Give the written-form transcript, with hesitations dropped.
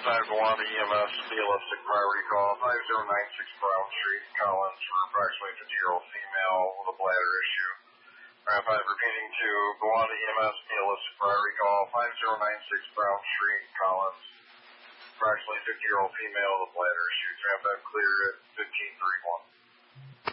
5 Gowanda EMS, BLS priority call, 5096 Brown Street, Collins, for approximately 50-year-old female with a bladder issue. Round 5 repeating to Gowanda EMS, BLS priority call, 5096 Brown Street, Collins, approximately 50-year-old female with a bladder issue. Round 5 clear at 1531.